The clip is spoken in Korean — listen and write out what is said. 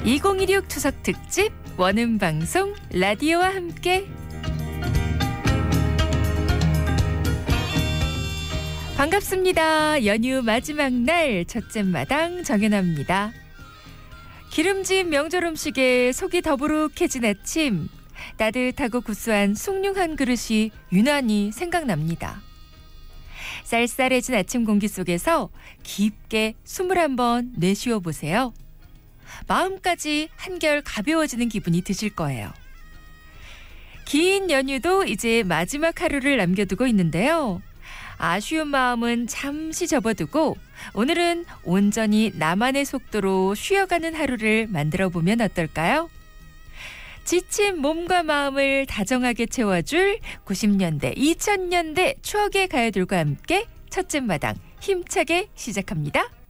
2016 추석 특집 원음 방송 라디오와 함께. 반갑습니다. 연휴 마지막 날 첫째 마당 정연아입니다. 기름진 명절 음식에 속이 더부룩해진 아침, 따뜻하고 구수한 숭늉 한 그릇이 유난히 생각납니다. 쌀쌀해진 아침 공기 속에서 깊게 숨을 한번 내쉬어 보세요. 마음까지 한결 가벼워지는 기분이 드실 거예요. 긴 연휴도 이제 마지막 하루를 남겨두고 있는데요. 아쉬운 마음은 잠시 접어두고 오늘은 온전히 나만의 속도로 쉬어가는 하루를 만들어보면 어떨까요? 지친 몸과 마음을 다정하게 채워줄 90년대, 2000년대 추억의 가요들과 함께 첫째 마당 힘차게 시작합니다.